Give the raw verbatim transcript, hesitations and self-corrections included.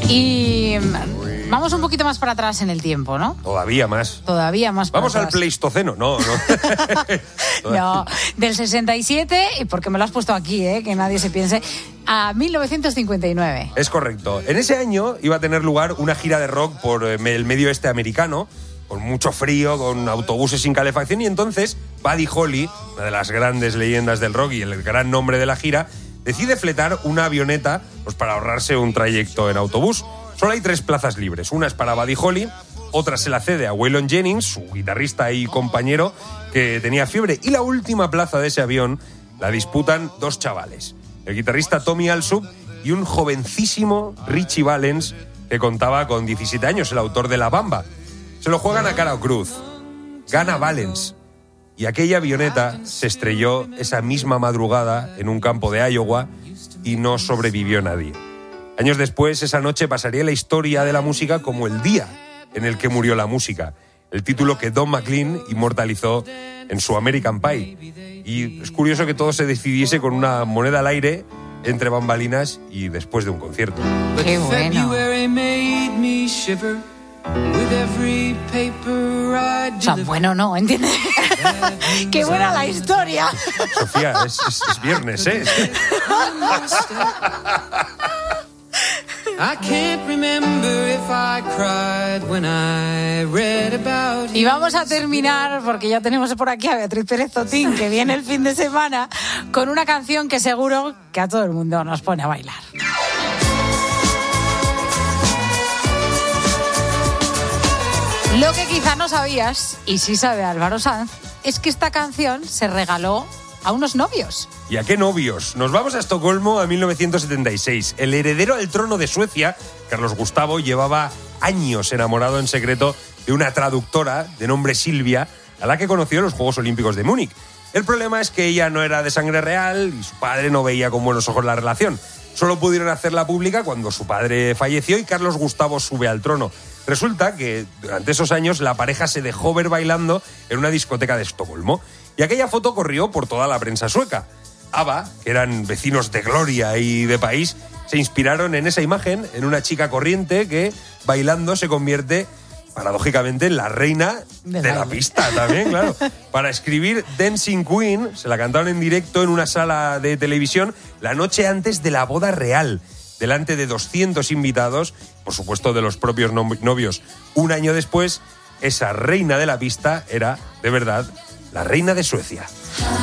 Y vamos un poquito más para atrás en el tiempo, ¿no? Todavía más. Todavía más para Vamos atrás. al Pleistoceno, no, no. No, del sesenta y siete, y porque me lo has puesto aquí, ¿eh? Que nadie se piense, a mil novecientos cincuenta y nueve. Es correcto. En ese año iba a tener lugar una gira de rock por el medio oeste americano, con mucho frío, con autobuses sin calefacción, y entonces Buddy Holly, una de las grandes leyendas del rock y el gran nombre de la gira, decide fletar una avioneta pues, para ahorrarse un trayecto en autobús. Solo hay tres plazas libres. Una es para Buddy Holly, otra se la cede a Waylon Jennings, su guitarrista y compañero, que tenía fiebre, y la última plaza de ese avión la disputan dos chavales, el guitarrista Tommy Allsup y un jovencísimo Richie Valens, que contaba con diecisiete años, el autor de La Bamba. Se lo juegan a cara o cruz. Gana Valens. Y aquella avioneta se estrelló esa misma madrugada en un campo de Iowa y no sobrevivió nadie. Años después, esa noche pasaría la historia de la música como el día en el que murió la música, el título que Don McLean inmortalizó en su American Pie. Y es curioso que todo se decidiese con una moneda al aire entre bambalinas y después de un concierto. ¡Qué bueno! O sea, bueno, no, ¿entiendes? ¡Qué buena la historia! Sofía, es, es, es viernes, ¿eh? Y vamos a terminar, porque ya tenemos por aquí a Beatriz Pérez Zotín, que viene el fin de semana, con una canción que seguro que a todo el mundo nos pone a bailar. Lo que quizá no sabías, y sí sabe Álvaro Sanz, es que esta canción se regaló a unos novios. ¿Y a qué novios? Nos vamos a Estocolmo a mil novecientos setenta y seis. El heredero al trono de Suecia, Carlos Gustavo, llevaba años enamorado en secreto de una traductora de nombre Silvia, a la que conoció en los Juegos Olímpicos de Múnich. El problema es que ella no era de sangre real y su padre no veía con buenos ojos la relación. Solo pudieron hacerla pública cuando su padre falleció y Carlos Gustavo sube al trono. Resulta que durante esos años la pareja se dejó ver bailando en una discoteca de Estocolmo y aquella foto corrió por toda la prensa sueca. ABBA, que eran vecinos de gloria y de país, se inspiraron en esa imagen, en una chica corriente que bailando se convierte paradójicamente en la reina de, de la pista también, claro. Para escribir Dancing Queen, se la cantaron en directo en una sala de televisión la noche antes de la boda real, delante de doscientos invitados, por supuesto de los propios novios. Un año después, esa reina de la pista era, de verdad, la reina de Suecia.